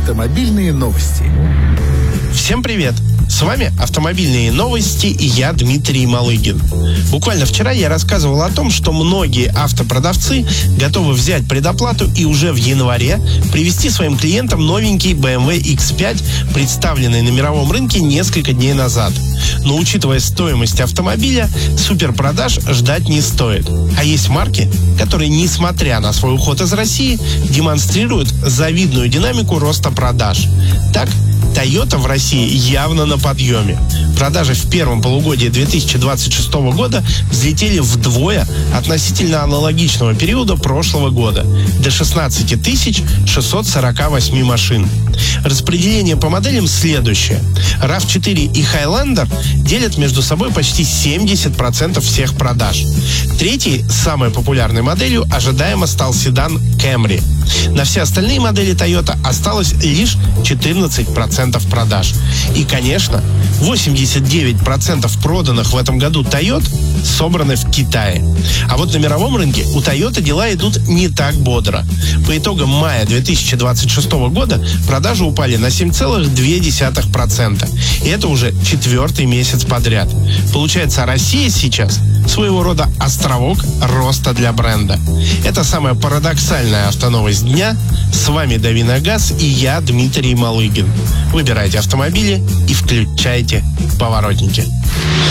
Автомобильные новости. Всем привет! С вами «Автомобильные новости» и я, Дмитрий Малыгин. Буквально вчера я рассказывал о том, что многие автопродавцы готовы взять предоплату и уже в январе привезти своим клиентам новенький BMW X5, представленный на мировом рынке несколько дней назад. Но учитывая стоимость автомобиля, суперпродаж ждать не стоит. А есть марки, которые, несмотря на свой уход из России, демонстрируют завидную динамику роста продаж. Так, Toyota в России явно на подъеме. Продажи в первом полугодии 2026 года взлетели вдвое относительно аналогичного периода прошлого года – до 16 648 машин. Распределение по моделям следующее. RAV4 и Highlander делят между собой почти 70% всех продаж. Третьей, самой популярной моделью, ожидаемо стал седан Camry. На все остальные модели Toyota осталось лишь 14% продаж. И, конечно, 89% проданных в этом году Toyota собраны в Китае. А вот на мировом рынке у Toyota дела идут не так бодро. По итогам мая 2026 года продажи упали на 7,2%. И это уже 4-й месяц подряд. Получается, Россия сейчас своего рода островок роста для бренда. Это самая парадоксальная автоновость дня. С вами Дави на газ и я, Дмитрий Малыгин. Выбирайте автомобили и включайте поворотники.